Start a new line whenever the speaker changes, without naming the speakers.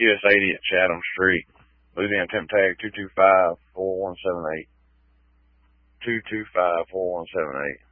US 80 at Chatham Street. Louisiana temp tag 225-4178. 225-4178.